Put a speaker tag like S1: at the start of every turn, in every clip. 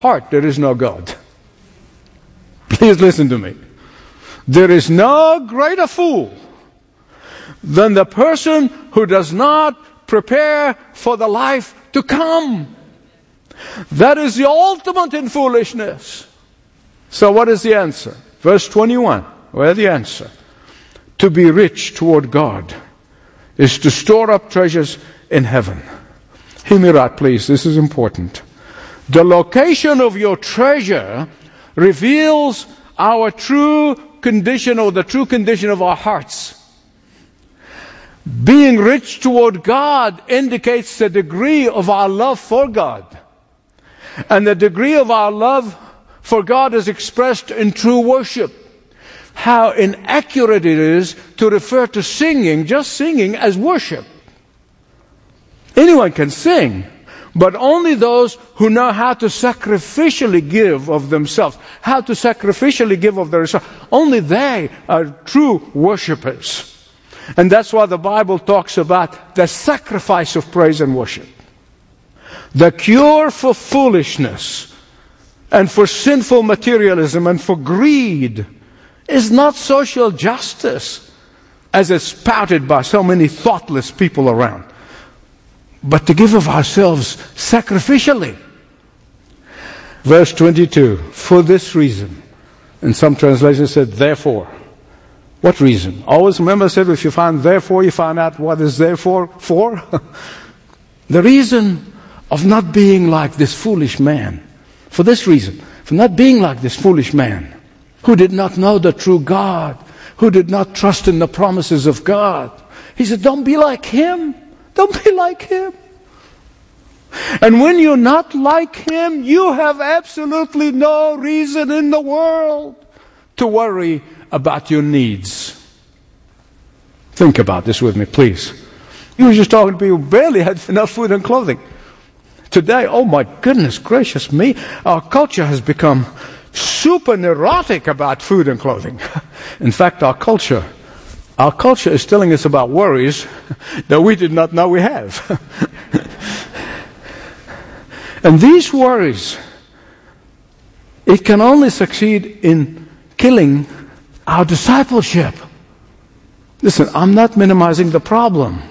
S1: heart there is no God. Please listen to me. There is no greater fool than the person who does not prepare for the life to come. That is the ultimate in foolishness. So what is the answer? Verse 21. Where's the answer? To be rich toward God is to store up treasures in heaven. Hear me right, please. This is important. The location of your treasure reveals our true condition, or the true condition of our hearts. Being rich toward God indicates the degree of our love for God. And the degree of our love for God is expressed in true worship. How inaccurate it is to refer to singing, just singing, as worship. Anyone can sing, but only those who know how to sacrificially give of themselves, how to sacrificially give of themselves. Only they are true worshipers. And that's why the Bible talks about the sacrifice of praise and worship. The cure for foolishness and for sinful materialism and for greed is not social justice, as it's spouted by so many thoughtless people around, but to give of ourselves sacrificially. Verse 22, for this reason. And some translations said, therefore. What reason? Always remember, I said, if you find therefore, you find out what is therefore for. The reason of not being like this foolish man. For this reason. For not being like this foolish man, who did not know the true God, who did not trust in the promises of God. He said, don't be like him. Don't be like him. And when you're not like him, you have absolutely no reason in the world to worry about your needs. Think about this with me, please. You were just talking to people who barely had enough food and clothing. Today, oh my goodness gracious me, our culture has become super neurotic about food and clothing. In fact, our culture is telling us about worries that we did not know we have. And these worries, it can only succeed in killing our discipleship. Listen, I'm not minimizing the problem.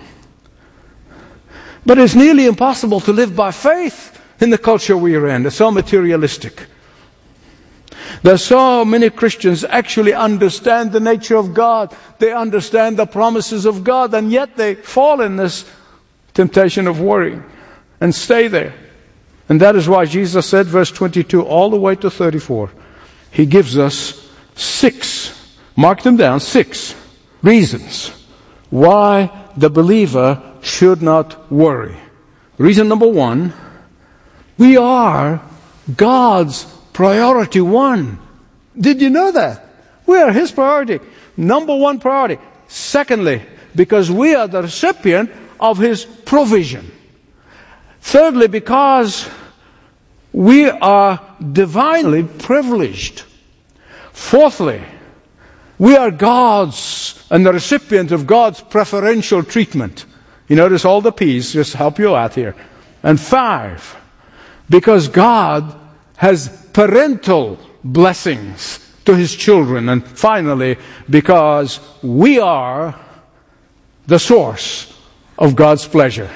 S1: But it's nearly impossible to live by faith in the culture we are in. It's so materialistic. There's so many Christians actually understand the nature of God. They understand the promises of God, and yet they fall in this temptation of worry and stay there. And that is why Jesus said, verse 22 all the way to 34, He gives us 6, mark them down, 6 reasons why the believer should not worry. Reason number 1, we are God's priority 1. Did you know that? We are His priority. Number 1 priority. Secondly, because we are the recipient of His provision. Thirdly, because we are divinely privileged. Fourthly, we are God's and the recipient of God's preferential treatment. You notice all the P's, just help you out here. And 5, because God has parental blessings to His children. And finally, because we are the source of God's pleasure.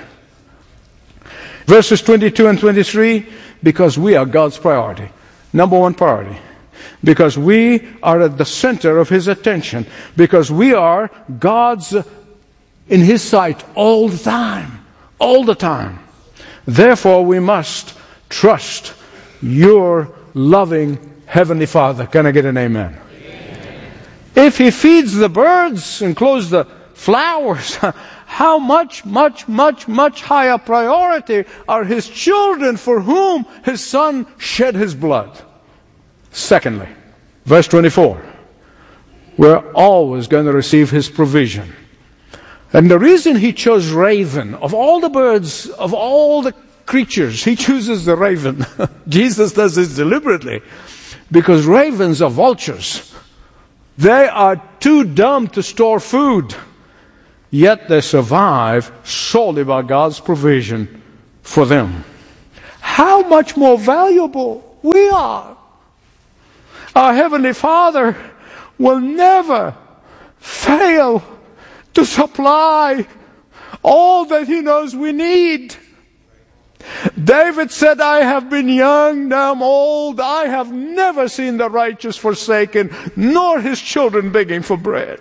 S1: Verses 22 and 23, because we are God's priority. Number 1 priority. Because we are at the center of His attention. Because we are God's in His sight all the time. All the time. Therefore, we must trust your loving Heavenly Father. Can I get an amen? Amen. If He feeds the birds and clothes the flowers, how much higher priority are His children for whom His Son shed His blood? Secondly, verse 24, we're always going to receive His provision. And the reason He chose raven, of all the birds, of all the creatures, He chooses the raven. Jesus does this deliberately. Because ravens are vultures. They are too dumb to store food. Yet they survive solely by God's provision for them. How much more valuable we are. Our Heavenly Father will never fail to supply all that He knows we need. David said, I have been young, now I'm old. I have never seen the righteous forsaken, nor his children begging for bread.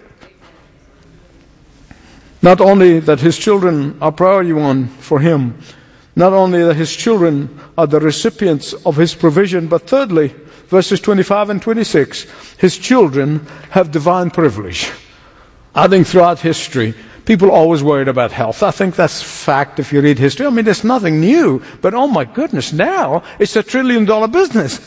S1: Not only that his children are priority one for him, not only that his children are the recipients of his provision, but thirdly, verses 25 and 26, his children have divine privilege. I think throughout history, people always worried about health. I think that's fact if you read history. I mean, there's nothing new, but oh my goodness, now it's $1 trillion business.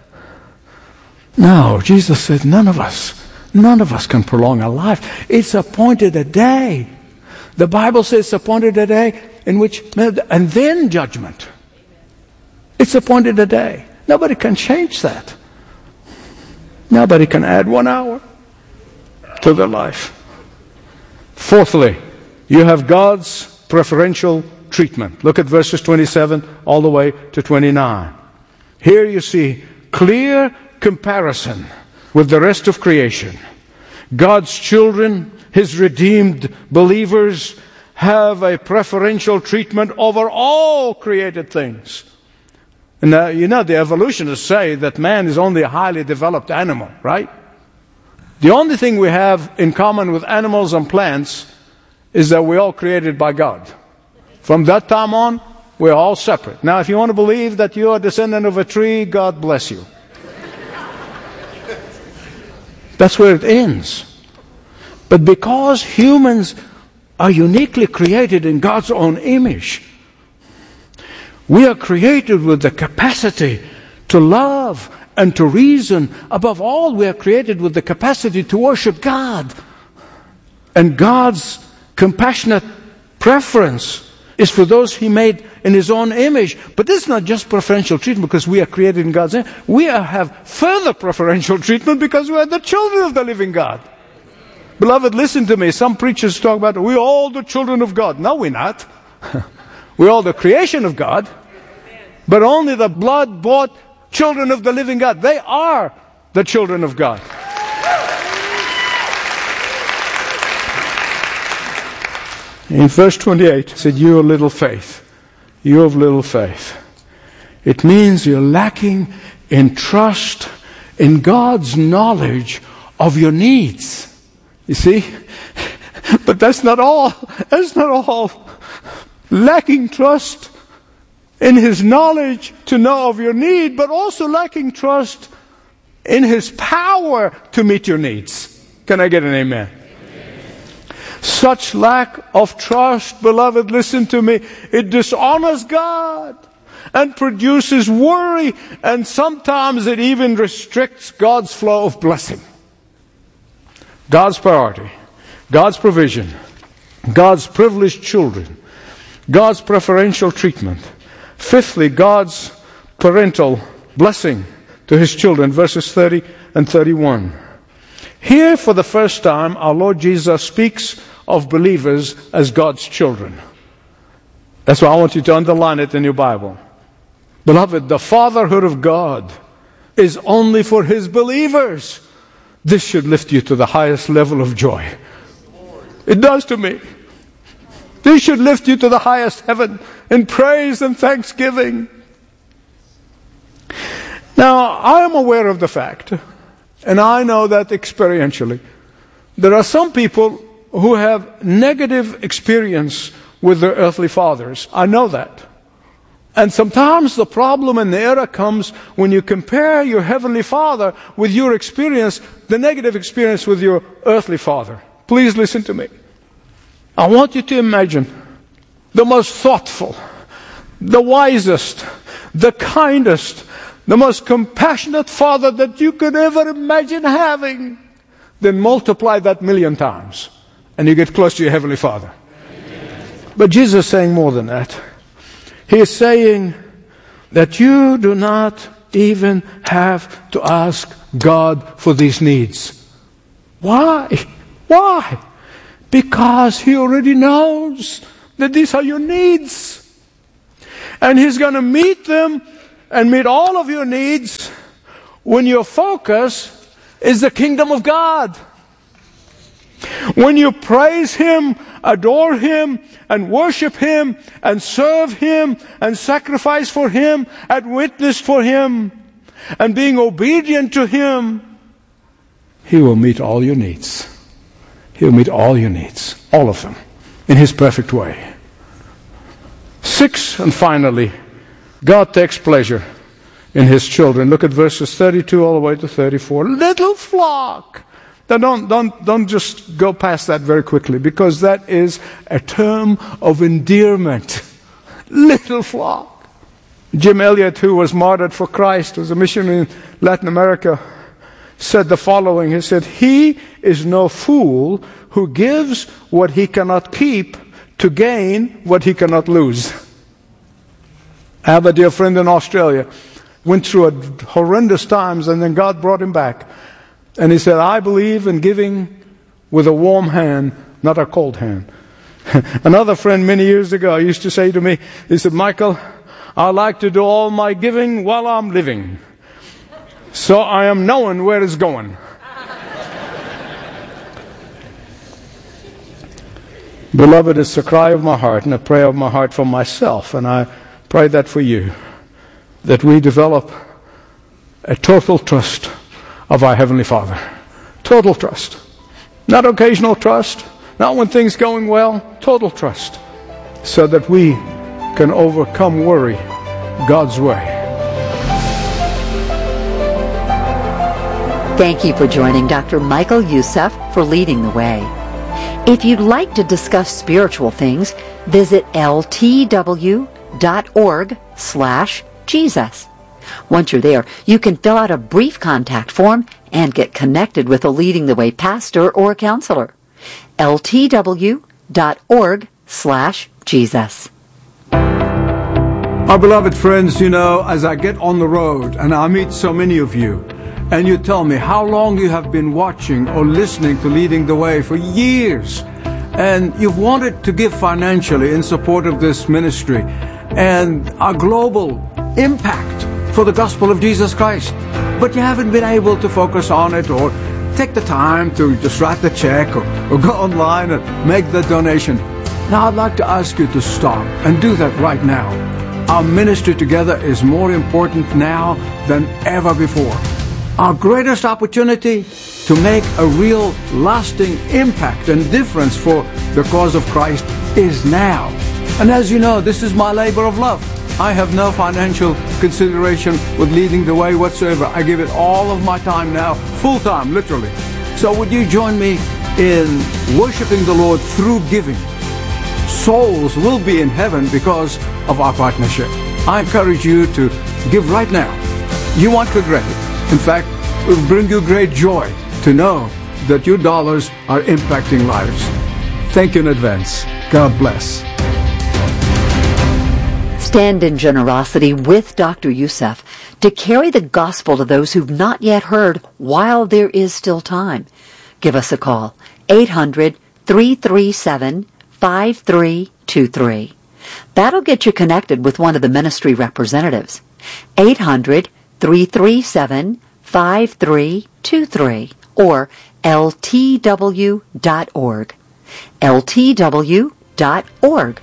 S1: No, Jesus said none of us can prolong our life. It's appointed a day. The Bible says it's appointed a day in which, and then judgment. It's appointed a day. Nobody can change that. Nobody can add 1 hour to their life. Fourthly, you have God's preferential treatment. Look at verses 27 all the way to 29. Here you see clear comparison with the rest of creation. God's children, His redeemed believers, have a preferential treatment over all created things. And the evolutionists say that man is only a highly developed animal, right? The only thing we have in common with animals and plants is that we're all created by God. From that time on, we're all separate. Now, if you want to believe that you're a descendant of a tree, God bless you. That's where it ends. But because humans are uniquely created in God's own image, we are created with the capacity to love and to reason. Above all, we are created with the capacity to worship God. And God's compassionate preference is for those He made in His own image. But this is not just preferential treatment because we are created in God's image. We have further preferential treatment because we are the children of the living God. Beloved, listen to me. Some preachers talk about, we're all the children of God. No, we're not. We're all the creation of God. But only the blood-bought children of the living God. They are the children of God. In verse 28, it said, you of little faith. You of little faith. It means you're lacking in trust in God's knowledge of your needs. You see? But that's not all. That's not all. Lacking trust in His knowledge to know of your need, but also lacking trust in His power to meet your needs. Can I get an amen? Such lack of trust, beloved, listen to me, it dishonors God and produces worry, and sometimes it even restricts God's flow of blessing. God's priority, God's provision, God's privileged children, God's preferential treatment. Fifthly, God's parental blessing to His children, verses 30 and 31. Here, for the first time, our Lord Jesus speaks of believers as God's children. That's why I want you to underline it in your Bible. Beloved, the fatherhood of God is only for His believers. This should lift you to the highest level of joy. It does to me. This should lift you to the highest heaven in praise and thanksgiving. Now, I am aware of the fact, and I know that experientially, there are some people who have negative experience with their earthly fathers. I know that. And sometimes the problem and the error comes when you compare your heavenly Father with your experience, the negative experience with your earthly father. Please listen to me. I want you to imagine the most thoughtful, the wisest, the kindest, the most compassionate father that you could ever imagine having. Then multiply that 1,000,000 times, and you get close to your heavenly Father. Amen. But Jesus is saying more than that. He is saying that you do not even have to ask God for these needs. Why? Why? Because He already knows that these are your needs. And He's going to meet them and meet all of your needs when your focus is the kingdom of God. When you praise Him, adore Him, and worship Him, and serve Him, and sacrifice for Him, and witness for Him, and being obedient to Him, He will meet all your needs. He will meet all your needs, all of them, in His perfect way. 6, and finally, God takes pleasure in His children. Look at verses 32 all the way to 34. Little flock. Now don't just go past that very quickly, because that is a term of endearment. Little flock. Jim Elliot, who was martyred for Christ, was a missionary in Latin America, said the following. He said, "He is no fool who gives what he cannot keep to gain what he cannot lose." I have a dear friend in Australia, went through horrendous times, and then God brought him back. And he said, "I believe in giving with a warm hand, not a cold hand." Another friend many years ago used to say to me, he said, "Michael, I like to do all my giving while I'm living, so I am knowing where it's going." Beloved, it's a cry of my heart and a prayer of my heart for myself, and I pray that for you, that we develop a total trust of our Heavenly Father. Total trust. Not occasional trust, not when things are going well, total trust, so that we can overcome worry God's way.
S2: Thank you for joining Dr. Michael Youssef for Leading the Way. If you'd like to discuss spiritual things, visit ltw.org/Jesus. Once you're there, you can fill out a brief contact form and get connected with a Leading the Way pastor or counselor. ltw.org/Jesus.
S1: Our beloved friends, as I get on the road and I meet so many of you, and you tell me how long you have been watching or listening to Leading the Way for years, and you've wanted to give financially in support of this ministry and our global impact for the gospel of Jesus Christ, but you haven't been able to focus on it or take the time to just write the check or go online and make the donation. Now I'd like to ask you to stop and do that right now. Our ministry together is more important now than ever before. Our greatest opportunity to make a real lasting impact and difference for the cause of Christ is now. And as you know, this is my labor of love. I have no financial consideration with Leading the Way whatsoever. I give it all of my time now, full time, literally. So would you join me in worshiping the Lord through giving? Souls will be in heaven because of our partnership. I encourage you to give right now. You won't regret it. In fact, it will bring you great joy to know that your dollars are impacting lives. Thank you in advance. God bless.
S2: Stand in generosity with Dr. Youssef to carry the gospel to those who've not yet heard while there is still time. Give us a call, 800-337-5323. That'll get you connected with one of the ministry representatives. 800-337-5323 or ltw.org. ltw.org.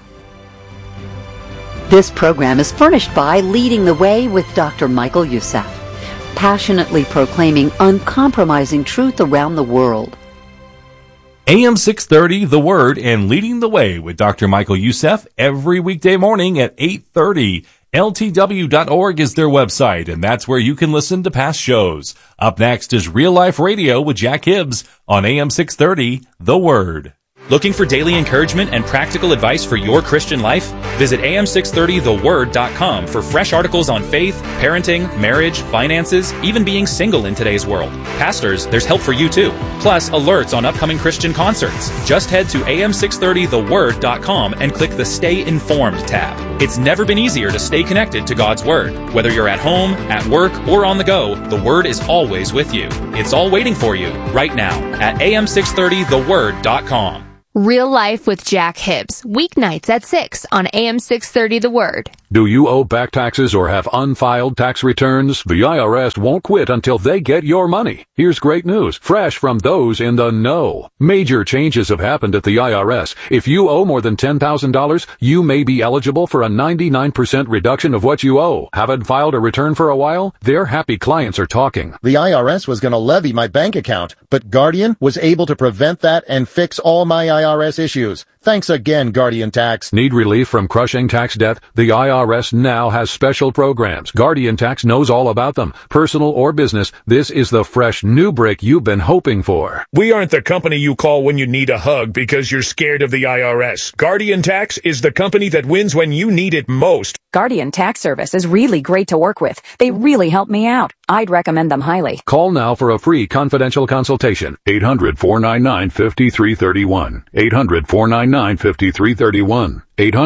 S2: This program is furnished by Leading the Way with Dr. Michael Youssef, passionately proclaiming uncompromising truth around the world.
S3: AM 630, The Word, and Leading the Way with Dr. Michael Youssef every weekday morning at 8:30. LTW.org is their website, and that's where you can listen to past shows. Up next is Real Life Radio with Jack Hibbs on AM 630, The Word.
S4: Looking for daily encouragement and practical advice for your Christian life? Visit am630theword.com for fresh articles on faith, parenting, marriage, finances, even being single in today's world. Pastors, there's help for you too. Plus, alerts on upcoming Christian concerts. Just head to am630theword.com and click the Stay Informed tab. It's never been easier to stay connected to God's Word. Whether you're at home, at work, or on the go, the Word is always with you. It's all waiting for you right now at am630theword.com.
S5: Real Life with Jack Hibbs, weeknights at 6 on AM 630 The Word.
S6: Do you owe back taxes or have unfiled tax returns? The IRS won't quit until they get your money. Here's great news, fresh from those in the know. Major changes have happened at the IRS. If you owe more than $10,000, you may be eligible for a 99% reduction of what you owe. Haven't filed a return for a while? Their happy clients are talking.
S7: The IRS was going to levy my bank account, but Guardian was able to prevent that and fix all my IRS issues. Thanks again, Guardian Tax.
S6: Need relief from crushing tax debt? The IRS now has special programs. Guardian Tax knows all about them. Personal or business, this is the fresh new break you've been hoping for.
S8: We aren't the company you call when you need a hug because you're scared of the IRS. Guardian Tax is the company that wins when you need it most.
S9: Guardian Tax Service is really great to work with. They really help me out. I'd recommend them highly.
S6: Call now for a free confidential consultation. 800-499-5331. 800-499-5331.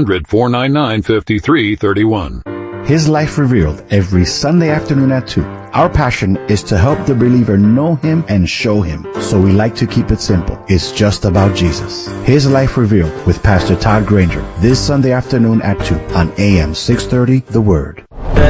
S6: 800-499-5331.
S10: His Life Revealed every Sunday afternoon at 2. Our passion is to help the believer know Him and show Him. So we like to keep it simple. It's just about Jesus. His Life Revealed with Pastor Todd Granger this Sunday afternoon at 2 on AM 630 The Word.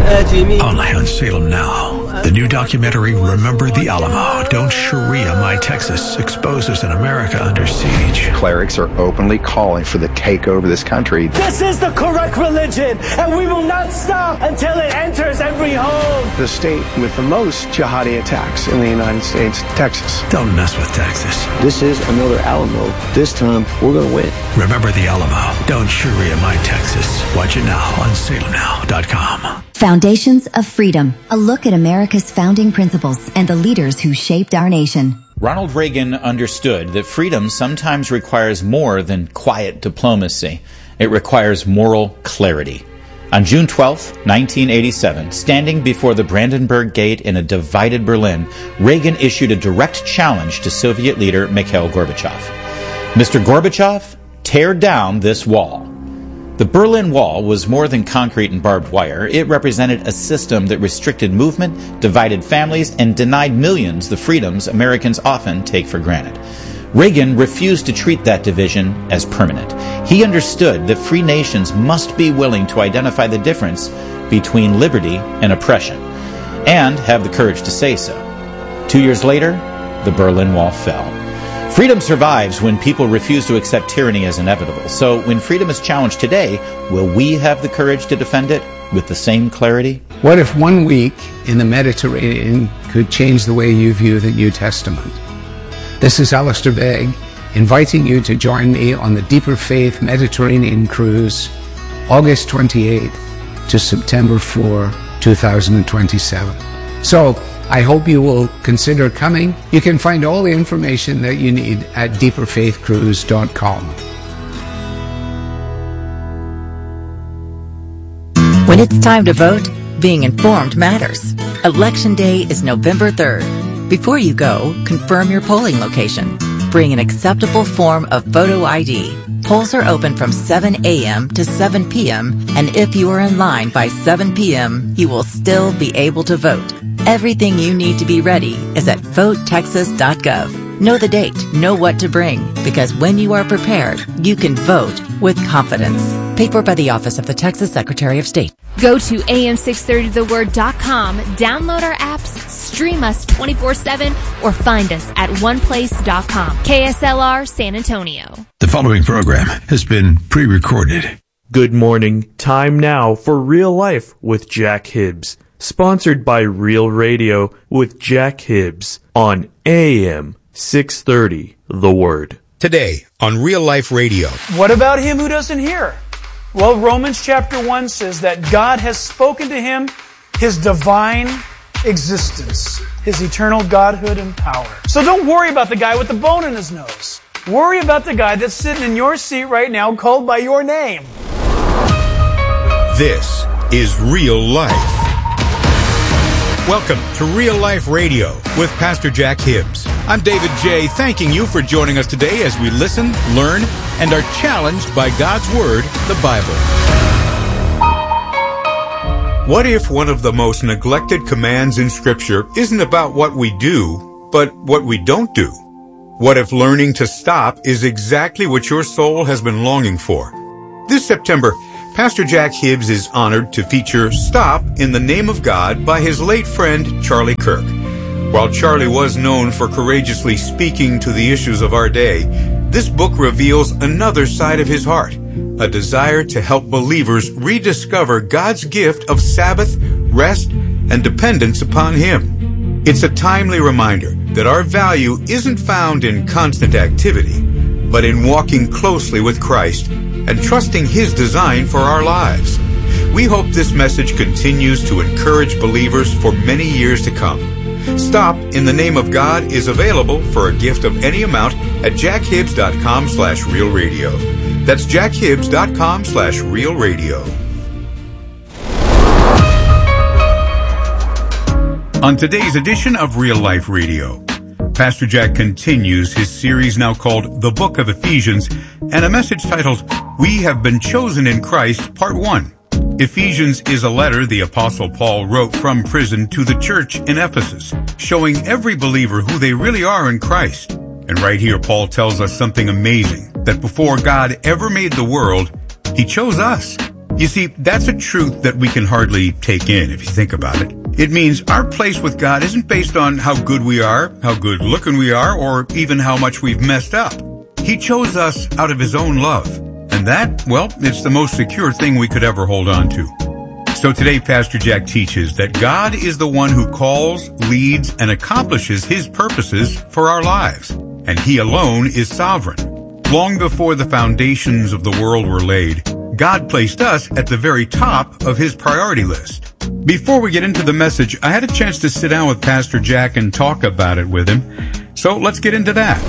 S11: Only on Salem Now. The new documentary, Remember the Alamo. Don't Sharia My Texas exposes an America under siege.
S12: Clerics are openly calling for the takeover of this country.
S13: This is the correct religion, and we will not stop until it enters every home.
S14: The state with the most jihadi attacks in the United States, Texas.
S11: Don't mess with Texas.
S14: This is another Alamo. This time, we're going to win.
S11: Remember the Alamo. Don't Sharia My Texas. Watch it now on salemnow.com.
S15: Foundations of Freedom, a look at America's founding principles and the leaders who shaped our nation.
S16: Ronald Reagan understood that freedom sometimes requires more than quiet diplomacy. It requires moral clarity. On June 12, 1987, standing before the Brandenburg Gate in a divided Berlin, Reagan issued a direct challenge to Soviet leader Mikhail Gorbachev. Mr. Gorbachev, tear down this wall. The Berlin Wall was more than concrete and barbed wire. It represented a system that restricted movement, divided families, and denied millions the freedoms Americans often take for granted. Reagan refused to treat that division as permanent. He understood that free nations must be willing to identify the difference between liberty and oppression, and have the courage to say so. 2 years later, the Berlin Wall fell. Freedom survives when people refuse to accept tyranny as inevitable. So when freedom is challenged today, will we have the courage to defend it with the same clarity?
S17: What if 1 week in the Mediterranean could change the way you view the New Testament? This is Alistair Begg, inviting you to join me on the Deeper Faith Mediterranean Cruise, August 28th to September 4, 2027. So, I hope you will consider coming. You can find all the information that you need at deeperfaithcruise.com.
S2: When it's time to vote, being informed matters. Election Day is November 3rd. Before you go, confirm your polling location. Bring an acceptable form of photo ID. Polls are open from 7 a.m. to 7 p.m., and if you are in line by 7 p.m., you will still be able to vote. Everything you need to be ready is at votetexas.gov. Know the date, know what to bring, because when you are prepared, you can vote with confidence. Paid for by the Office of the Texas Secretary of State.
S5: Go to am630theword.com, download our apps, stream us 24/7, or find us at oneplace.com. KSLR San Antonio.
S11: The following program has been pre-recorded.
S18: Good morning. Time now for Real Life with Jack Hibbs. Sponsored by Real Radio with Jack Hibbs on AM 630 The Word.
S19: Today on Real Life Radio.
S20: What about him who doesn't hear? Well, Romans chapter 1 says that God has spoken to him his divine existence, his eternal godhood and power. So don't worry about the guy with the bone in his nose. Worry about the guy that's sitting in your seat right now called by your name.
S19: This is Real Life. Welcome to Real Life Radio with Pastor Jack Hibbs. I'm David J., thanking you for joining us today as we listen, learn, and are challenged by God's Word, the Bible. What if one of the most neglected commands in Scripture isn't about what we do, but what we don't do? What if learning to stop is exactly what your soul has been longing for? This September, Pastor Jack Hibbs is honored to feature Stop in the Name of God by his late friend Charlie Kirk. While Charlie was known for courageously speaking to the issues of our day, this book reveals another side of his heart, a desire to help believers rediscover God's gift of Sabbath, rest, and dependence upon Him. It's a timely reminder that our value isn't found in constant activity, but in walking closely with Christ and trusting His design for our lives. We hope this message continues to encourage believers for many years to come. Stop in the Name of God is available for a gift of any amount at jackhibbs.com/realradio. That's jackhibbs.com/realradio. On today's edition of Real Life Radio, Pastor Jack continues his series now called The Book of Ephesians, and a message titled, We Have Been Chosen in Christ, Part 1. Ephesians is a letter the Apostle Paul wrote from prison to the church in Ephesus, showing every believer who they really are in Christ. And right here, Paul tells us something amazing, that before God ever made the world, He chose us. You see, that's a truth that we can hardly take in if you think about it. It means our place with God isn't based on how good we are, how good looking we are, or even how much we've messed up. He chose us out of His own love. And that, well, it's the most secure thing we could ever hold on to. So today, Pastor Jack teaches that God is the one who calls, leads, and accomplishes His purposes for our lives. And He alone is sovereign. Long before the foundations of the world were laid, God placed us at the very top of His priority list. Before we get into the message, I had a chance to sit down with Pastor Jack and talk about it with him. So let's get into that.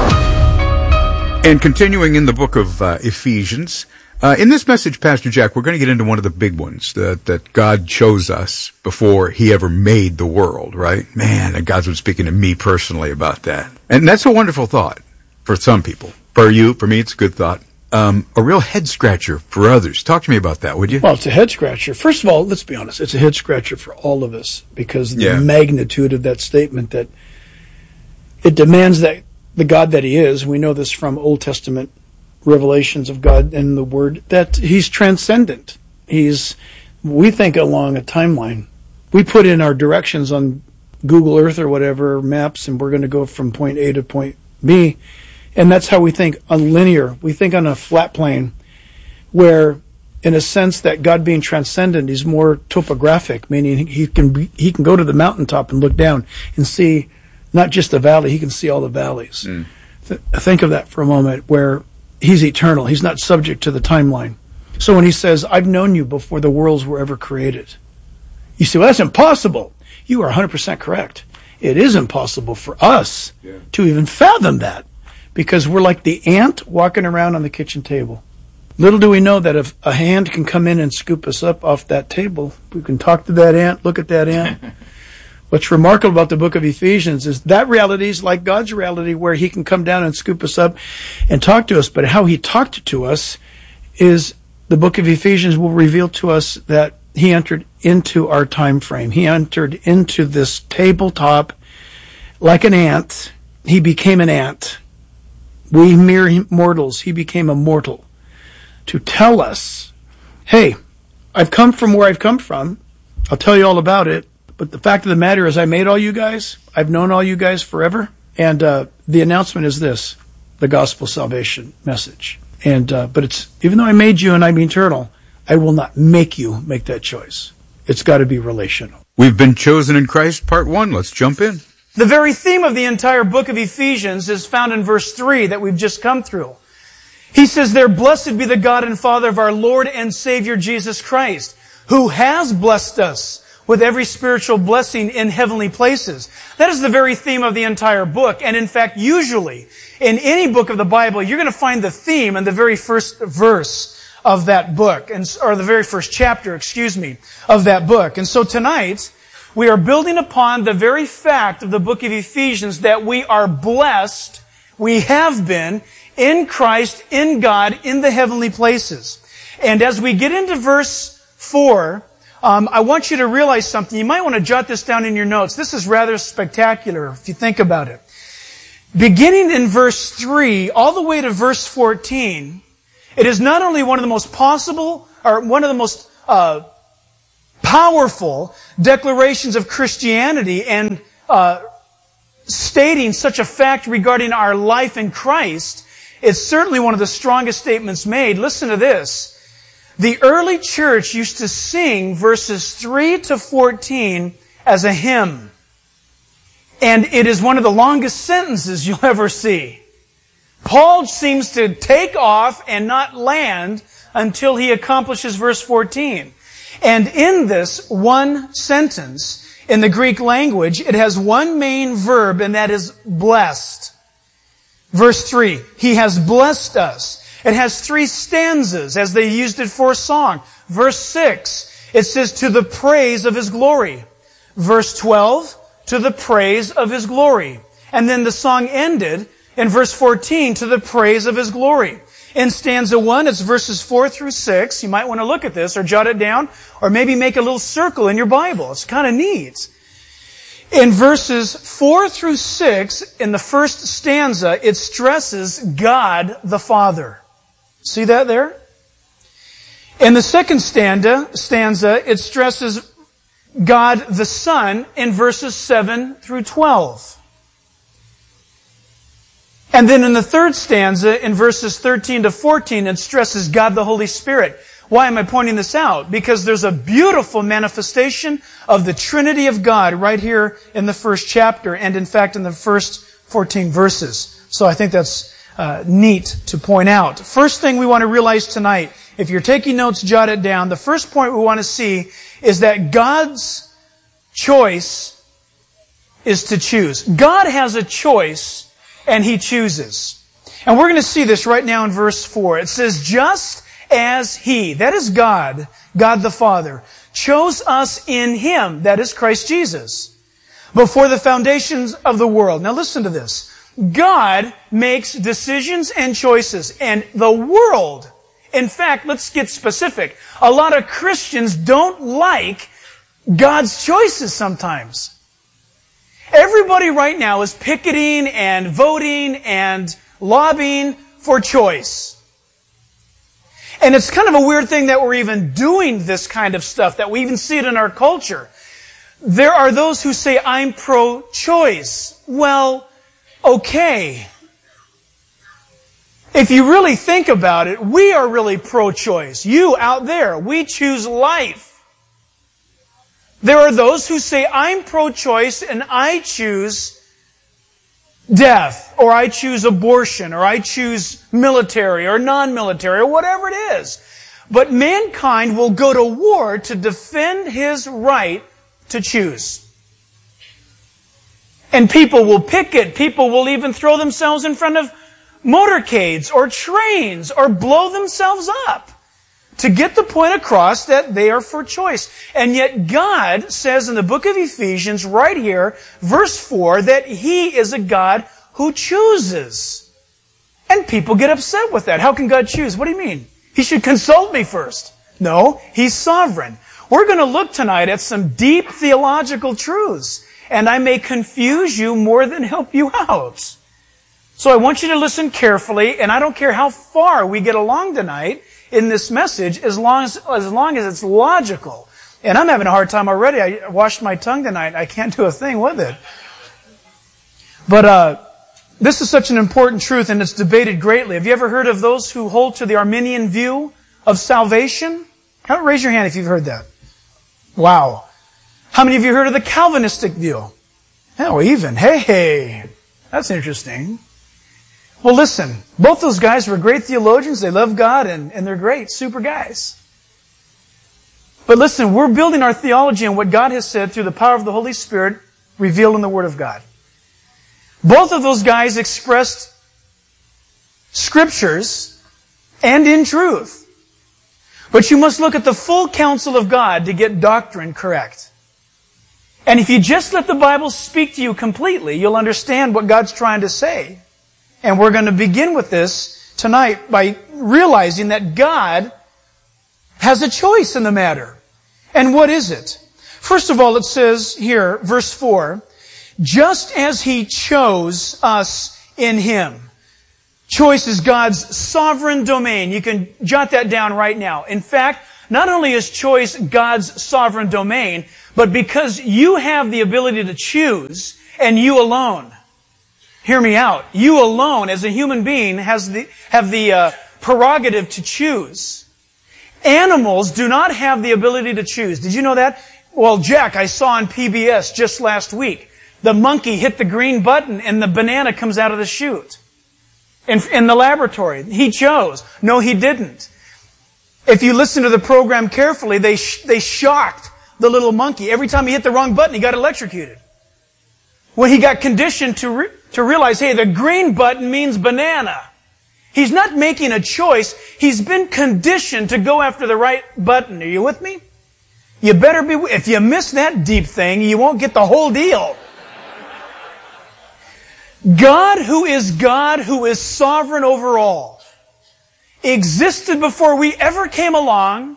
S19: And continuing in the book of Ephesians, in this message, Pastor Jack, we're going to get into one of the big ones, that God chose us before He ever made the world, right? Man, and God's been speaking to me personally about that. And that's a wonderful thought for some people. For you, for me, it's a good thought. A real head-scratcher for others. Talk to me about that, would you?
S20: Well, it's a head-scratcher. First of all, let's be honest, it's a head-scratcher for all of us because of the magnitude of that statement, that it demands that the God that He is, we know this from Old Testament revelations of God and the Word, that He's transcendent. We think along a timeline. We put in our directions on Google Earth or whatever, maps, and we're going to go from point A to point B. And that's how we think, on linear. We think on a flat plane, where, in a sense, that God being transcendent is more topographic, meaning He can go to the mountaintop and look down and see not just the valley, He can see all the valleys. Think of that for a moment, where He's eternal. He's not subject to the timeline. So when He says, I've known you before the worlds were ever created, you say, well, that's impossible. You are 100% correct. It is impossible for us to even fathom that, because we're like the ant walking around on the kitchen table. Little do we know that if a hand can come in and scoop us up off that table, we can talk to that ant, look at that ant. What's remarkable about the book of Ephesians is that reality is like God's reality, where He can come down and scoop us up and talk to us. But how He talked to us is the book of Ephesians will reveal to us that He entered into our time frame. He entered into this tabletop like an ant. He became an ant. We mere mortals, He became a mortal to tell us, hey, I've come from where I've come from. I'll tell you all about it. But the fact of the matter is I made all you guys. I've known all you guys forever. And the announcement is this, the gospel salvation message. And but it's, even though I made you and I'm eternal, I will not make you make that choice. It's got to be relational.
S19: We've been chosen in Christ, part 1. Let's jump in.
S20: The very theme of the entire book of Ephesians is found in verse 3 that we've just come through. He says there, blessed be the God and Father of our Lord and Savior Jesus Christ, who has blessed us with every spiritual blessing in heavenly places. That is the very theme of the entire book. And in fact, usually, in any book of the Bible, you're going to find the theme in the very first verse of that book, or the very first chapter, of that book. And so tonight, we are building upon the very fact of the book of Ephesians that we are blessed, we have been, in Christ, in God, in the heavenly places. And as we get into verse 4, I want you to realize something. You might want to jot this down in your notes. This is rather spectacular if you think about it. beginning in verse 3 all the way to verse 14, it is not only one of the most powerful declarations of Christianity and stating such a fact regarding our life in Christ, it's certainly one of the strongest statements made. Listen to this. The early church used to sing verses 3 to 14 as a hymn. And it is one of the longest sentences you'll ever see. Paul seems to take off and not land until he accomplishes verse 14. And in this one sentence, in the Greek language, it has one main verb, and that is blessed. Verse 3, He has blessed us. It has 3 stanzas, as they used it for a song. Verse 6, it says, to the praise of His glory. Verse 12, to the praise of His glory. And then the song ended in verse 14, to the praise of His glory. In stanza 1, it's verses 4 through 6. You might want to look at this or jot it down or maybe make a little circle in your Bible. It's kind of neat. In verses 4 through 6, in the first stanza, it stresses God the Father. See that there? In the second stanza, it stresses God the Son in verses 7 through 12. And then in the third stanza, in verses 13 to 14, it stresses God the Holy Spirit. Why am I pointing this out? Because there's a beautiful manifestation of the Trinity of God right here in the first chapter, and in fact in the first 14 verses. So I think that's neat to point out. First thing we want to realize tonight, if you're taking notes, jot it down. The first point we want to see is that God's choice is to choose. God has a choice, and He chooses. And we're going to see this right now in verse 4. It says, just as He, that is God, God the Father, chose us in Him, that is Christ Jesus, before the foundations of the world. Now listen to this. God makes decisions and choices, and the world, in fact, let's get specific. A lot of Christians don't like God's choices sometimes. Everybody right now is picketing and voting and lobbying for choice. And it's kind of a weird thing that we're even doing this kind of stuff, that we even see it in our culture. There are those who say, I'm pro-choice. Well, okay. If you really think about it, we are really pro-choice. You out there, we choose life. There are those who say, I'm pro-choice and I choose death, or I choose abortion, or I choose military or non-military, or whatever it is. But mankind will go to war to defend his right to choose. And people will picket, people will even throw themselves in front of motorcades or trains or blow themselves up to get the point across that they are for choice. And yet God says in the book of Ephesians right here, verse 4, that He is a God who chooses. And people get upset with that. How can God choose? What do you mean? He should consult me first. No, He's sovereign. We're going to look tonight at some deep theological truths, and I may confuse you more than help you out. So I want you to listen carefully, and I don't care how far we get along tonight in this message, as long as it's logical. And I'm having a hard time already. I washed my tongue tonight. I can't do a thing with it. But this is such an important truth, and it's debated greatly. Have you ever heard of those who hold to the Arminian view of salvation? Raise your hand if you've heard that. Wow. How many of you heard of the Calvinistic view? Oh, even. Hey, that's interesting. Well, listen, both those guys were great theologians. They love God, and they're great, super guys. But listen, we're building our theology on what God has said through the power of the Holy Spirit revealed in the Word of God. Both of those guys expressed Scriptures and in truth. But you must look at the full counsel of God to get doctrine correct. And if you just let the Bible speak to you completely, you'll understand what God's trying to say. And we're going to begin with this tonight by realizing that God has a choice in the matter. And what is it? First of all, it says here, verse 4, just as He chose us in Him. Choice is God's sovereign domain. You can jot that down right now. In fact, not only is choice God's sovereign domain, but because you have the ability to choose, and you alone, hear me out, you alone as a human being have the prerogative to choose. Animals do not have the ability to choose. Did you know that? Well, Jack, I saw on PBS just last week, the monkey hit the green button and the banana comes out of the chute. In the laboratory. He chose. No, he didn't. If you listen to the program carefully, they shocked the little monkey. Every time he hit the wrong button, he got electrocuted. When he got conditioned to realize, hey, the green button means banana. He's not making a choice. He's been conditioned to go after the right button. Are you with me? You better be. If you miss that deep thing, you won't get the whole deal. God, who is sovereign over all, existed before we ever came along.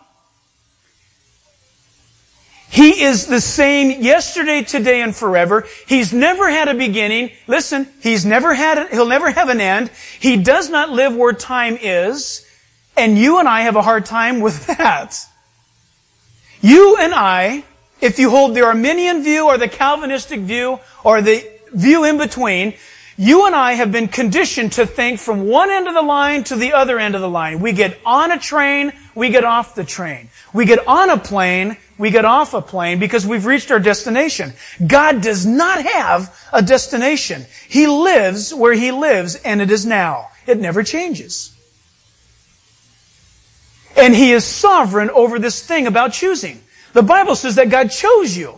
S20: He is the same yesterday, today, and forever. He's never had a beginning. Listen, he'll never have an end. He does not live where time is. And you and I have a hard time with that. You and I, if you hold the Arminian view or the Calvinistic view or the view in between, you and I have been conditioned to think from one end of the line to the other end of the line. We get on a train, we get off the train. We get on a plane, we get off a plane because we've reached our destination. God does not have a destination. He lives where He lives, and it is now. It never changes. And He is sovereign over this thing about choosing. The Bible says that God chose you.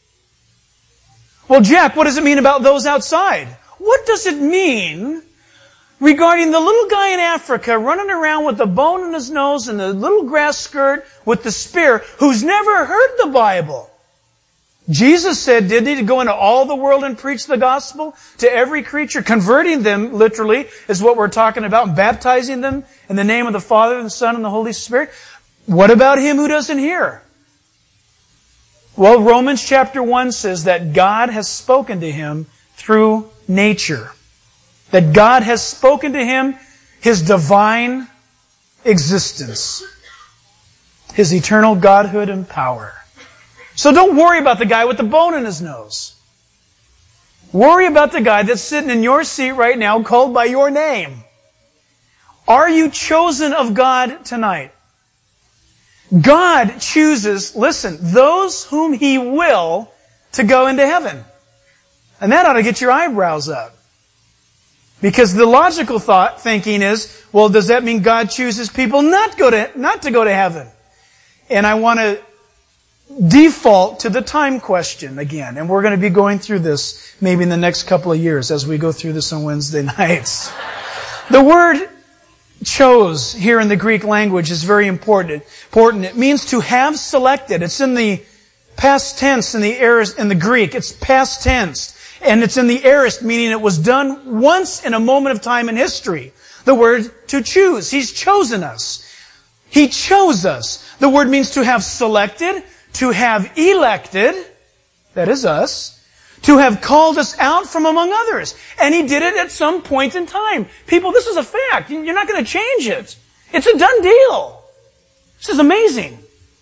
S20: Well, Jack, what does it mean about those outside? What does it mean regarding the little guy in Africa running around with the bone in his nose and the little grass skirt with the spear who's never heard the Bible? Jesus said, didn't He, to go into all the world and preach the gospel to every creature, converting them, literally, is what we're talking about, and baptizing them in the name of the Father, and the Son, and the Holy Spirit. What about him who doesn't hear? Well, Romans chapter 1 says that God has spoken to him through nature. That God has spoken to him His divine existence. His eternal Godhood and power. So don't worry about the guy with the bone in his nose. Worry about the guy that's sitting in your seat right now called by your name. Are you chosen of God tonight? God chooses, listen, those whom He will to go into heaven. And that ought to get your eyebrows up. Because the logical thinking is, well, does that mean God chooses people not to go to heaven? And I want to default to the time question again. And we're going to be going through this maybe in the next couple of years as we go through this on Wednesday nights. The word chose here in the Greek language is very important. It means to have selected. It's in the past tense in the Greek. It's past tense. And it's in the aorist, meaning it was done once in a moment of time in history. The word to choose. He's chosen us. He chose us. The word means to have selected, to have elected, that is us, to have called us out from among others. And He did it at some point in time. People, this is a fact. You're not going to change it. It's a done deal. This is amazing.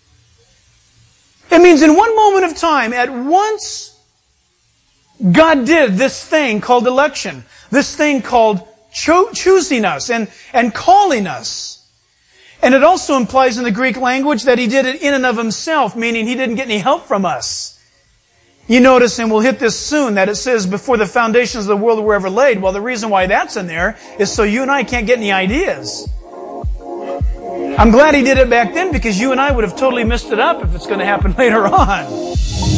S20: It means in one moment of time, at once, God did this thing called election, this thing called choosing us and calling us. And it also implies in the Greek language that He did it in and of Himself, meaning He didn't get any help from us. You notice, and we'll hit this soon, that it says before the foundations of the world were ever laid. Well, the reason why that's in there is so you and I can't get any ideas. I'm glad He did it back then because you and I would have totally messed it up if it's going to happen later on.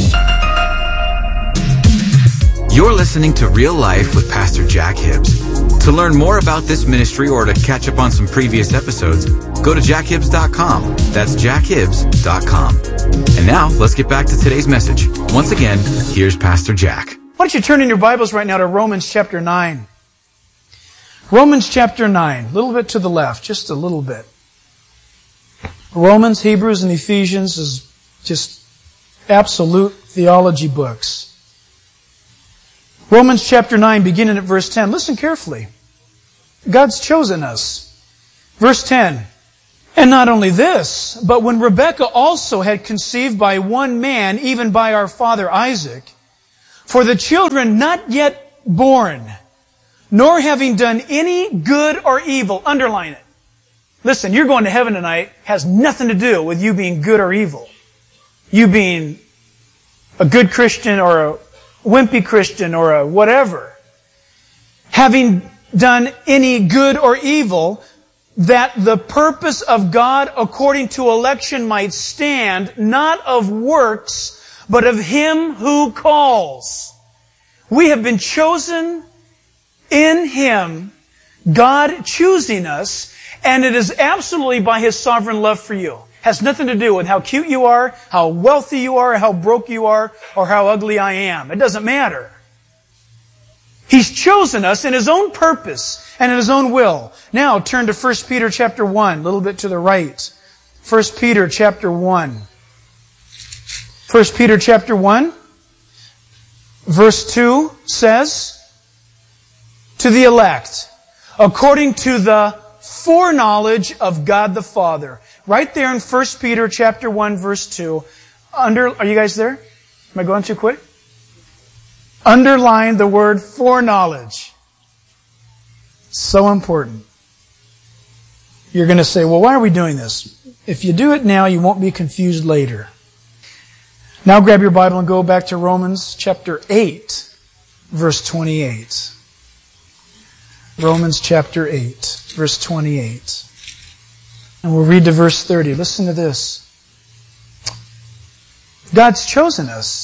S21: You're listening to Real Life with Pastor Jack Hibbs. To learn more about this ministry or to catch up on some previous episodes, go to jackhibbs.com. That's jackhibbs.com. And now, let's get back to today's message. Once again, here's Pastor Jack.
S20: Why don't you turn in your Bibles right now to Romans chapter 9. Romans chapter 9. A little bit to the left, just a little bit. Romans, Hebrews, and Ephesians is just absolute theology books. Romans chapter 9, beginning at verse 10. Listen carefully. God's chosen us. Verse 10. And not only this, but when Rebekah also had conceived by one man, even by our father Isaac, for the children not yet born, nor having done any good or evil, underline it. Listen, you're going to heaven tonight has nothing to do with you being good or evil. You being a good Christian or a wimpy Christian or a whatever. Having done any good or evil, that the purpose of God according to election might stand, not of works, but of Him who calls. We have been chosen in Him, God choosing us, and it is absolutely by His sovereign love for you. Has nothing to do with how cute you are, how wealthy you are, how broke you are, or how ugly I am. It doesn't matter. He's chosen us in His own purpose and in His own will. Now turn to 1 Peter chapter 1, a little bit to the right. 1 Peter chapter 1. 1 Peter chapter 1, verse 2 says, to the elect, according to the foreknowledge of God the Father. Right there in 1 Peter chapter 1, verse 2. Are you guys there? Am I going too quick? Underline the word foreknowledge. So important. You're going to say, well, why are we doing this? If you do it now, you won't be confused later. Now grab your Bible and go back to Romans chapter 8, verse 28. Romans chapter 8, verse 28. And we'll read to verse 30. Listen to this. God's chosen us.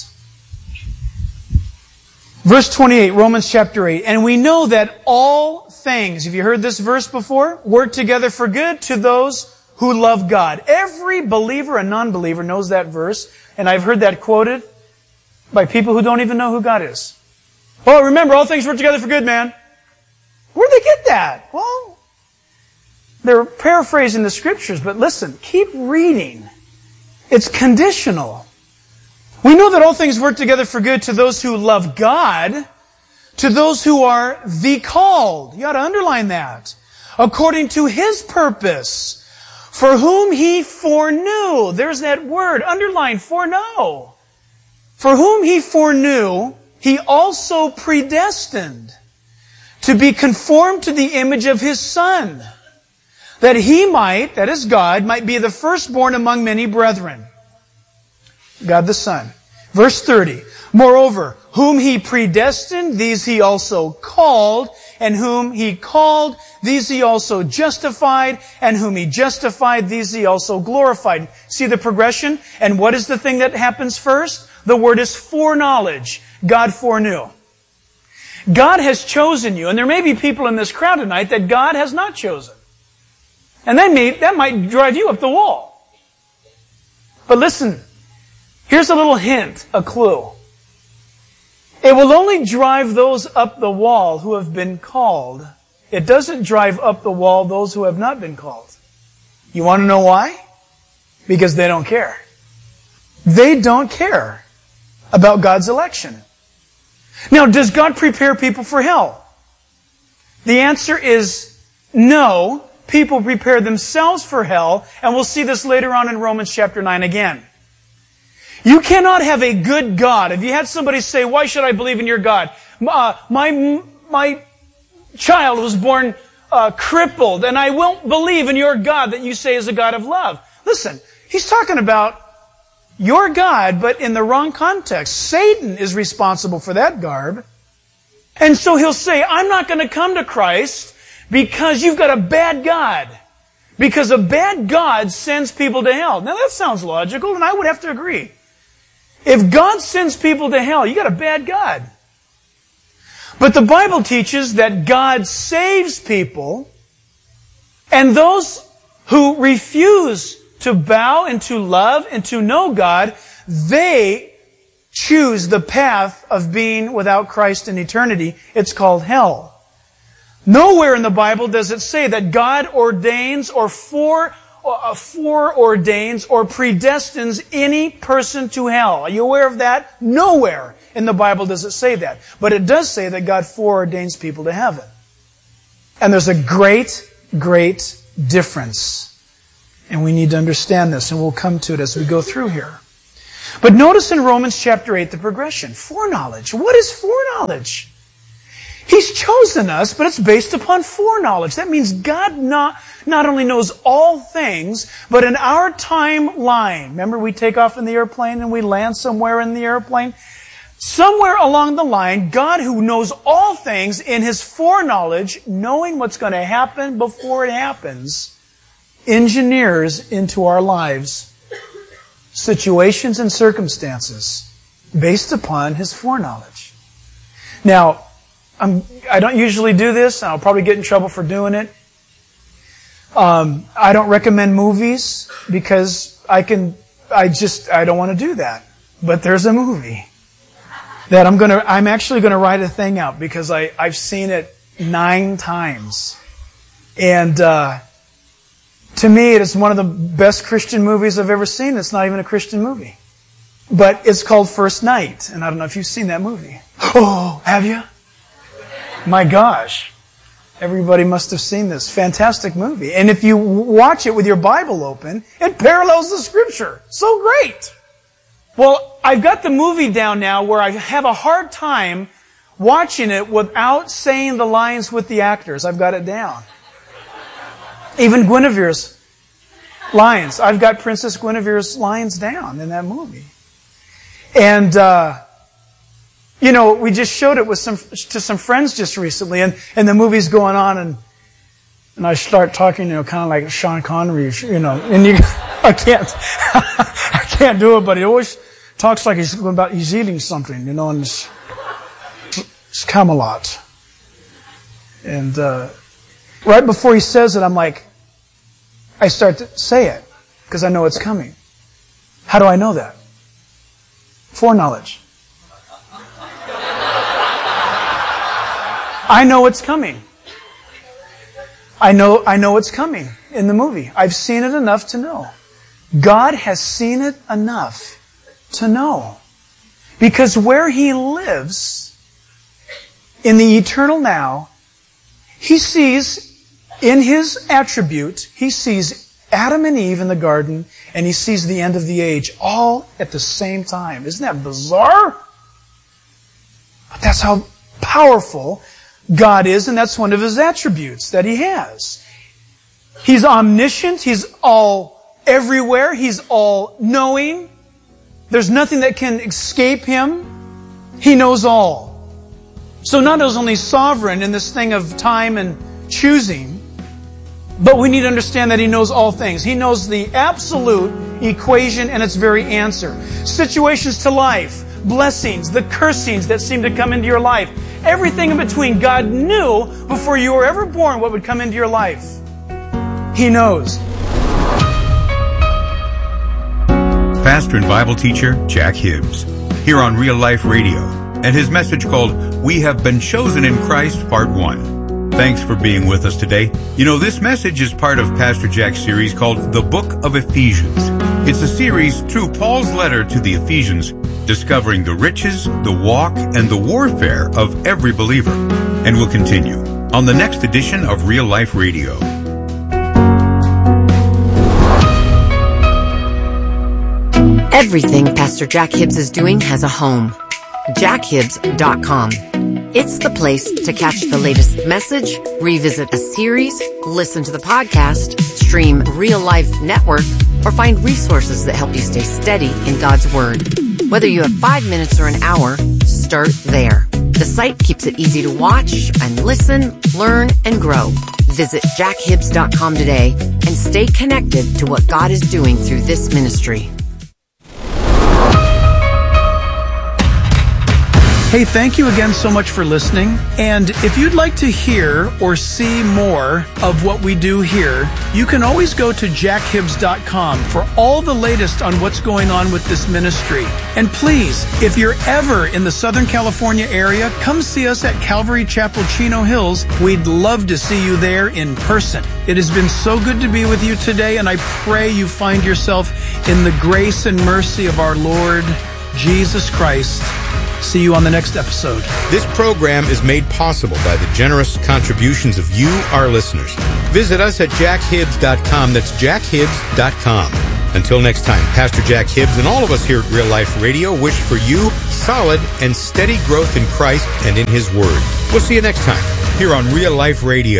S20: Verse 28, Romans chapter 8. And we know that all things, have you heard this verse before? Work together for good to those who love God. Every believer and non-believer knows that verse. And I've heard that quoted by people who don't even know who God is. Well, remember, all things work together for good, man. Where'd they get that? Well, they're paraphrasing the Scriptures, but listen, keep reading. It's conditional. We know that all things work together for good to those who love God, to those who are the called. You ought to underline that. According to His purpose, for whom He foreknew. There's that word, underline, foreknow. For whom He foreknew, He also predestined to be conformed to the image of His Son, that He might, that is God, might be the firstborn among many brethren. God the Son. Verse 30. Moreover, whom He predestined, these He also called, and whom He called, these He also justified, and whom He justified, these He also glorified. See the progression? And what is the thing that happens first? The word is foreknowledge. God foreknew. God has chosen you, and there may be people in this crowd tonight that God has not chosen. And that might drive you up the wall. But listen, here's a little hint, a clue. It will only drive those up the wall who have been called. It doesn't drive up the wall those who have not been called. You want to know why? Because they don't care. They don't care about God's election. Now, does God prepare people for hell? The answer is no. People prepare themselves for hell, and we'll see this later on in Romans chapter 9 again. You cannot have a good God. If you had somebody say, why should I believe in your God? My child was born crippled, and I won't believe in your God that you say is a God of love. Listen, he's talking about your God, but in the wrong context. Satan is responsible for that garb. And so he'll say, I'm not going to come to Christ because you've got a bad God. Because a bad God sends people to hell. Now that sounds logical, and I would have to agree. If God sends people to hell, you got a bad God. But the Bible teaches that God saves people, and those who refuse to bow and to love and to know God, they choose the path of being without Christ in eternity. It's called hell. Nowhere in the Bible does it say that God ordains or foreordains or predestines any person to hell. Are you aware of that? Nowhere in the Bible does it say that. But it does say that God foreordains people to heaven. And there's a great, great difference. And we need to understand this, and we'll come to it as we go through here. But notice in Romans chapter 8 the progression. Foreknowledge. What is foreknowledge? He's chosen us, but it's based upon foreknowledge. That means God not only knows all things, but in our timeline. Remember, we take off in the airplane and we land somewhere in the airplane? Somewhere along the line, God, who knows all things, in His foreknowledge, knowing what's going to happen before it happens, engineers into our lives situations and circumstances based upon His foreknowledge. Now, I don't usually do this. I'll probably get in trouble for doing it. I don't recommend movies because I don't want to do that. But there's a movie that I'm actually going to write a thing out because I've seen it 9 times. And, to me, it is one of the best Christian movies I've ever seen. It's not even a Christian movie. But it's called First Night. And I don't know if you've seen that movie. Oh, have you? My gosh. Everybody must have seen this. Fantastic movie. And if you watch it with your Bible open, it parallels the Scripture. So great. Well, I've got the movie down now where I have a hard time watching it without saying the lines with the actors. I've got it down. Even Guinevere's lines. I've got Princess Guinevere's lines down in that movie. And, we just showed it to some friends just recently, and the movie's going on, and I start talking, kind of like Sean Connery, and I can't do it, but he always talks like he's eating something, and it's Camelot. And, right before he says it, I start to say it because I know it's coming. How do I know that? Foreknowledge. I know it's coming. I know it's coming in the movie. I've seen it enough to know. God has seen it enough to know. Because where He lives, in the eternal now, He sees, in His attribute, He sees Adam and Eve in the garden, and He sees the end of the age, all at the same time. Isn't that bizarre? But that's how powerful God is, and that's one of His attributes that He has. He's omniscient, He's all everywhere, He's all knowing. There's nothing that can escape Him. He knows all. So not only sovereign in this thing of time and choosing, but we need to understand that He knows all things. He knows the absolute equation and its very answer. Situations to life, blessings, the cursings that seem to come into your life, everything in between. God knew before you were ever born what would come into your life. He knows.
S19: Pastor and Bible teacher Jack Hibbs, here on Real Life Radio, and his message called We Have Been Chosen in Christ, Part 1. Thanks for being with us today. This message is part of Pastor Jack's series called The Book of Ephesians. It's a series through Paul's letter to the Ephesians, discovering the riches, the walk, and the warfare of every believer. And we'll continue on the next edition of Real Life Radio.
S1: Everything Pastor Jack Hibbs is doing has a home. JackHibbs.com. It's the place to catch the latest message, revisit a series, listen to the podcast, stream Real Life Network, or find resources that help you stay steady in God's Word. Whether you have 5 minutes or an hour, start there. The site keeps it easy to watch and listen, learn, and grow. Visit JackHibbs.com today and stay connected to what God is doing through this ministry.
S20: Hey, thank you again so much for listening. And if you'd like to hear or see more of what we do here, you can always go to jackhibbs.com for all the latest on what's going on with this ministry. And please, if you're ever in the Southern California area, come see us at Calvary Chapel, Chino Hills. We'd love to see you there in person. It has been so good to be with you today, and I pray you find yourself in the grace and mercy of our Lord Jesus Christ. See you on the next episode.
S3: This program is made possible by the generous contributions of you, our listeners. Visit us at jackhibbs.com. That's jackhibbs.com. Until next time, Pastor Jack Hibbs and all of us here at Real Life Radio wish for you solid and steady growth in Christ and in His Word. We'll see you next time here on Real Life Radio.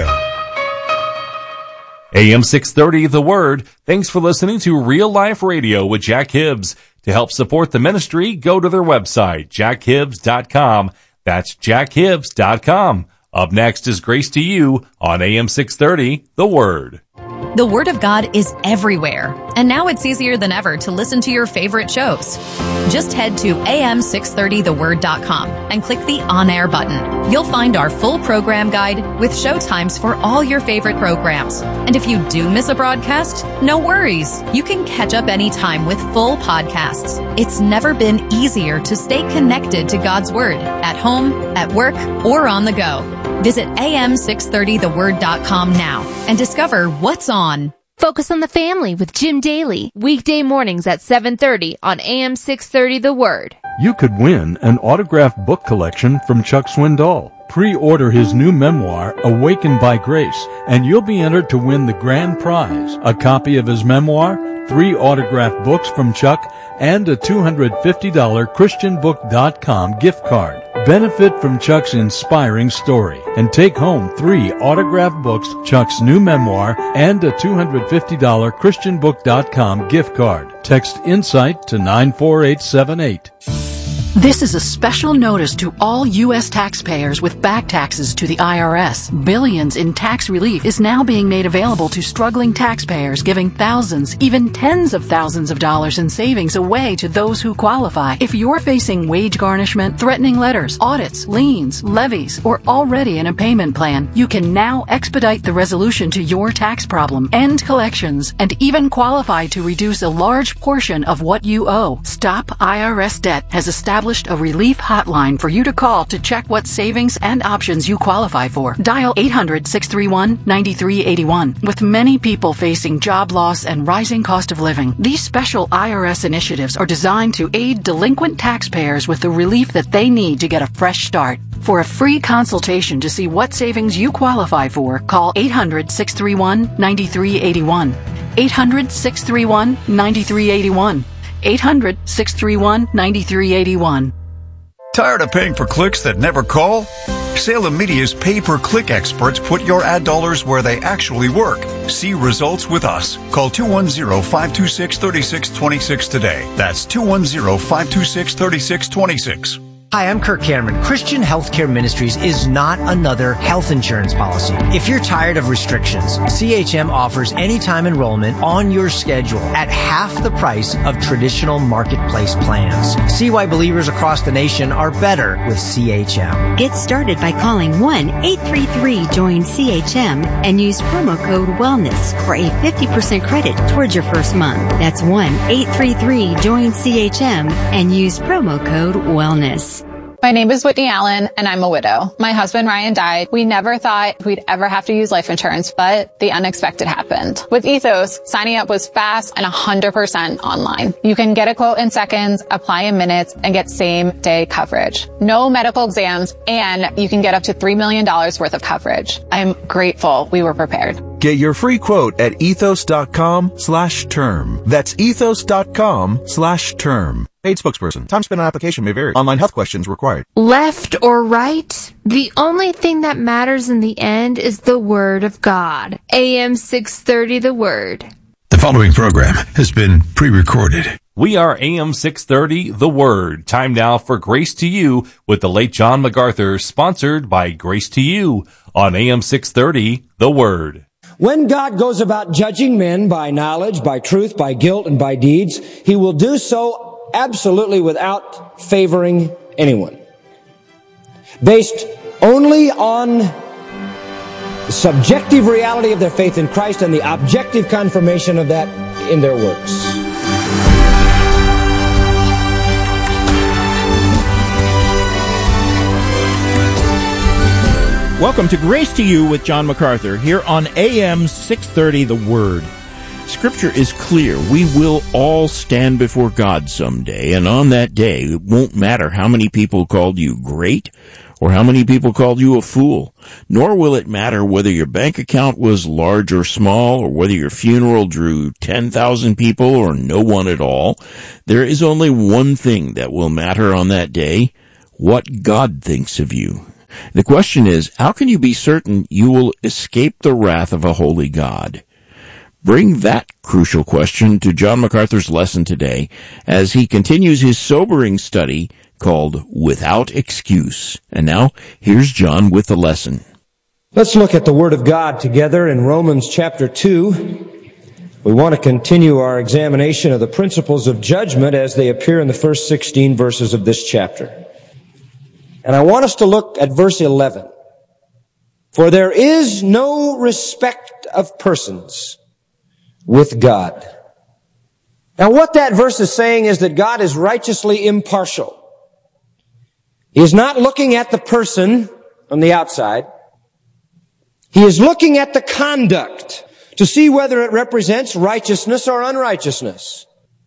S22: AM 630, The Word. Thanks for listening to Real Life Radio with Jack Hibbs. To help support the ministry, go to their website, jackhibbs.com. That's jackhibbs.com. Up next is Grace to You on AM 630, The Word.
S23: The Word of God is everywhere, and now it's easier than ever to listen to your favorite shows. Just head to am630theword.com and click the On Air button. You'll find our full program guide with show times for all your favorite programs. And if you do miss a broadcast, no worries. You can catch up anytime with full podcasts. It's never been easier to stay connected to God's Word at home, at work, or on the go. Visit am630theword.com now and discover what's on.
S5: Focus on the Family with Jim Daly. Weekday mornings at 7:30 on AM 630 The Word.
S24: You could win an autographed book collection from Chuck Swindoll. Pre-order his new memoir, Awakened by Grace, and you'll be entered to win the grand prize, a copy of his memoir, 3 autographed books from Chuck, and a $250 ChristianBook.com gift card. Benefit from Chuck's inspiring story and take home 3 autographed books, Chuck's new memoir, and a $250 ChristianBook.com gift card. Text INSIGHT to 94878.
S25: This is a special notice to all U.S. taxpayers with back taxes to the IRS. Billions in tax relief is now being made available to struggling taxpayers, giving thousands, even tens of thousands of dollars in savings away to those who qualify. If you're facing wage garnishment, threatening letters, audits, liens, levies, or already in a payment plan, you can now expedite the resolution to your tax problem, end collections, and even qualify to reduce a large portion of what you owe. Stop IRS Debt has established a relief hotline for you to call to check what savings and options you qualify for. Dial 800-631-9381. With many people facing job loss and rising cost of living, these special IRS initiatives are designed to aid delinquent taxpayers with the relief that they need to get a fresh start. For a free consultation to see what savings you qualify for, call 800-631-9381. 800-631-9381. 800-631-9381.
S26: Tired of paying for clicks that never call? Salem Media's pay-per-click experts put your ad dollars where they actually work. See results with us. Call 210-526-3626 today. That's 210-526-3626.
S27: Hi, I'm Kirk Cameron. Christian Healthcare Ministries is not another health insurance policy. If you're tired of restrictions, CHM offers anytime enrollment on your schedule at half the price of traditional marketplace plans. See why believers across the nation are better with CHM.
S28: Get started by calling 1-833-JOIN-CHM and use promo code WELLNESS for a 50% credit towards your first month. That's 1-833-JOIN-CHM and use promo code WELLNESS.
S29: My name is Whitney Allen, and I'm a widow. My husband, Ryan, died. We never thought we'd ever have to use life insurance, but the unexpected happened. With Ethos, signing up was fast and 100% online. You can get a quote in seconds, apply in minutes, and get same-day coverage. No medical exams, and you can get up to $3 million worth of coverage. I'm grateful we were prepared.
S30: Get your free quote at ethos.com/term. That's ethos.com/term. Paid spokesperson. Time spent on application may vary. Online health questions required.
S5: Left or right? The only thing that matters in the end is the Word of God. AM 630 The Word.
S11: The following program has been pre-recorded.
S22: We are AM 630 The Word. Time now for Grace to You with the late John MacArthur, sponsored by Grace to You on AM 630 The Word.
S31: When God goes about judging men by knowledge, by truth, by guilt, and by deeds, He will do so absolutely without favoring anyone. based only on the subjective reality of their faith in Christ and the objective confirmation of that in their works.
S4: Welcome to Grace to You with John MacArthur here on AM 630 The Word. Scripture is clear. We will all stand before God someday, and on that day, it won't matter how many people called you great or how many people called you a fool, nor will it matter whether your bank account was large or small, or whether your funeral drew 10,000 people or no one at all. There is only one thing that will matter on that day: what God thinks of you. The question is, how can you be certain you will escape the wrath of a holy God? Bring that crucial question to John MacArthur's lesson today as he continues his sobering study called Without Excuse. And now, here's John with the lesson.
S31: Let's look at the Word of God together in Romans chapter 2. We want to continue our examination of the principles of judgment as they appear in the first 16 verses of this chapter. And I want us to look at verse 11. For there is no respect of persons with God. Now what that verse is saying is that God is righteously impartial. He is not looking at the person on the outside. He is looking at the conduct to see whether it represents righteousness or unrighteousness.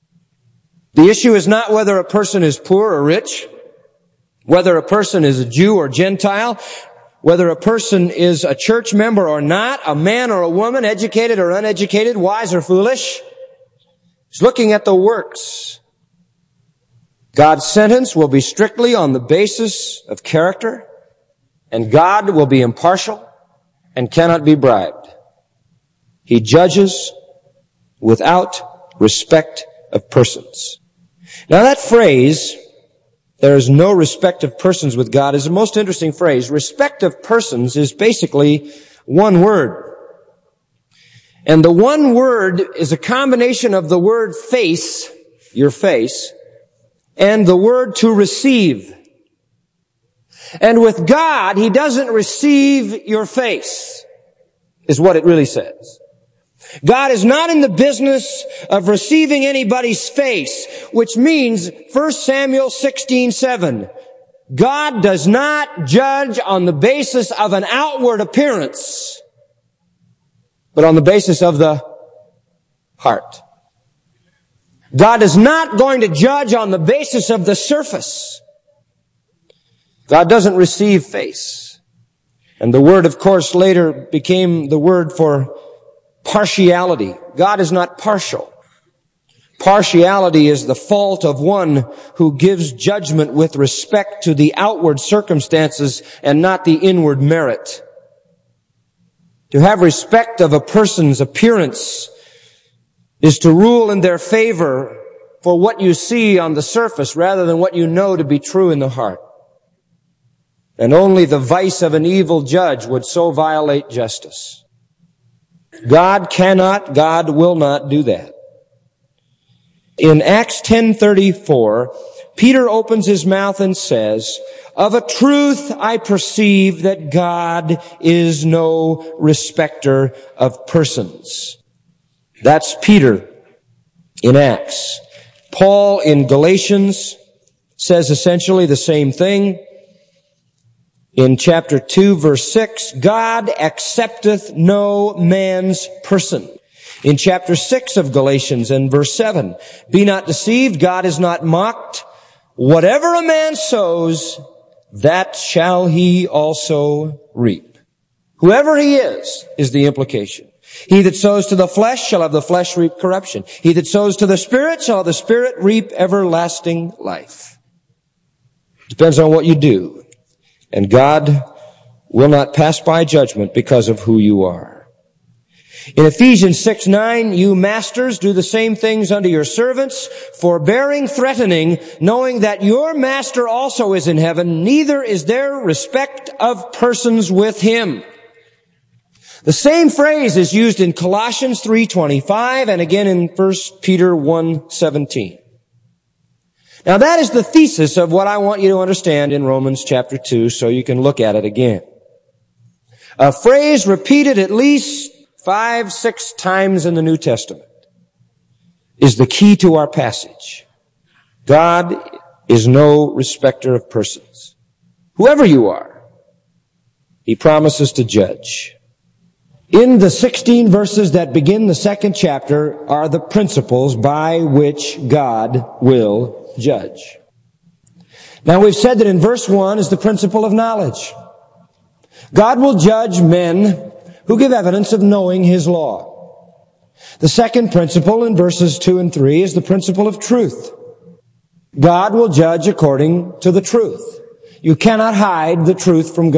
S31: The issue is not whether a person is poor or rich, whether a person is a Jew or Gentile, whether a person is a church member or not, a man or a woman, educated or uneducated, wise or foolish. He's looking at the works. God's sentence will be strictly on the basis of character, and God will be impartial and cannot be bribed. He judges without respect of persons. Now that phrase, there is no respect of persons with God, is the most interesting phrase. Respect of persons is basically one word. And the one word is a combination of the word face, your face, and the word to receive. And with God, He doesn't receive your face, is what it really says. God is not in the business of receiving anybody's face, which means 1 Samuel 16:7. God does not judge on the basis of an outward appearance, but on the basis of the heart. God is not going to judge on the basis of the surface. God doesn't receive face. And the word, of course, later became the word for partiality. God is not partial. Partiality is the fault of one who gives judgment with respect to the outward circumstances and not the inward merit. To have respect of a person's appearance is to rule in their favor for what you see on the surface rather than what you know to be true in the heart. And only the vice of an evil judge would so violate justice. God cannot, God will not do that. In Acts 10:34, Peter opens his mouth and says, "Of a truth I perceive that God is no respecter of persons." That's Peter in Acts. Paul in Galatians says essentially the same thing. In chapter 2, verse 6, God accepteth no man's person. In chapter 6 of Galatians and verse 7, be not deceived, God is not mocked. Whatever a man sows, that shall he also reap. Whoever he is the implication. He that sows to the flesh shall of the flesh reap corruption. He that sows to the Spirit shall of the Spirit reap everlasting life. Depends on what you do. And God will not pass by judgment because of who you are. In Ephesians 6:9, you masters do the same things unto your servants, forbearing, threatening, knowing that your master also is in heaven, neither is there respect of persons with him. The same phrase is used in Colossians 3:25 and again in 1 Peter 1:17. Now that is the thesis of what I want you to understand in Romans chapter 2, so you can look at it again. A phrase repeated at least 5-6 times in the New Testament is the key to our passage. God is no respecter of persons. Whoever you are, He promises to judge. In the 16 verses that begin the second chapter are the principles by which God will judge. Now we've said that in verse 1 is the principle of knowledge. God will judge men who give evidence of knowing His law. The second principle in verses 2 and 3 is the principle of truth. God will judge according to the truth. You cannot hide the truth from God.